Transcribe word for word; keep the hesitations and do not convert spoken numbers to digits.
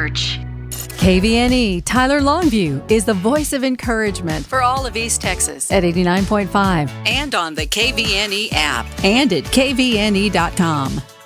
Church. K V N E Tyler Longview is the voice of encouragement for all of East Texas at eighty-nine point five And on the K V N E app. and at K V N E dot com.